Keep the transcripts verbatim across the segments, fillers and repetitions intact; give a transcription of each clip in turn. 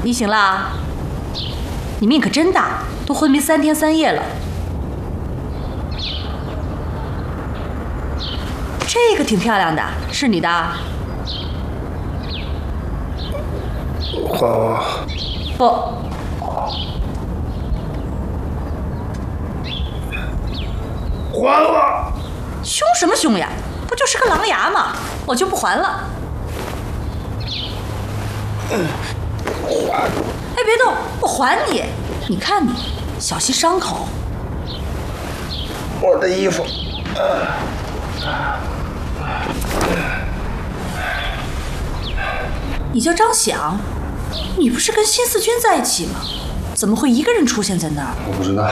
你醒了啊？你命可真大，都昏迷三天三夜了。这个挺漂亮的，是你的？ 还我。 不。 还我！ 凶什么凶呀？不就是个狼牙吗？我就不还了。 还！ 哎，别动，我还你。你看你，小心伤口。 我的衣服。 你叫张响，你不是跟辛四军在一起吗？怎么会一个人出现在那儿？ 我不知道。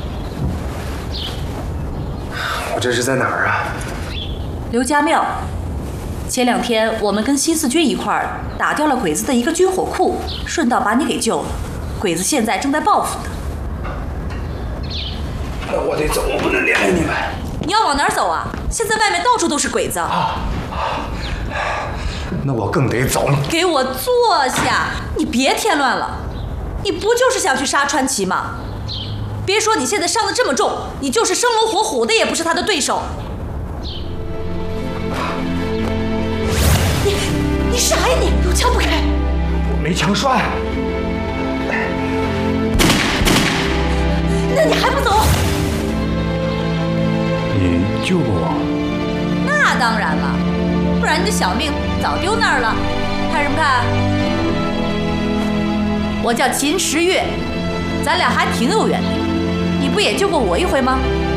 我这是在哪儿啊？ 刘家庙。前两天我们跟辛四军一块儿打掉了鬼子的一个军火库，顺道把你给救了。鬼子现在正在报复呢。 那我得走，我不能连累你们。 你要往哪儿走啊？现在外面到处都是鬼子。 啊！那我更得走。 给我坐下！你别添乱了。你不就是想去杀川崎吗？别说你现在伤得这么重，你就是生龙活虎的也不是他的对手。你你傻呀你！有枪不开！ 我没枪栓。 那你还不走？ 你救过我？ 那当然了，不然你的小命早丢那儿了。看什么看？我叫秦时月，咱俩还挺有缘的。你不也救过我一回吗？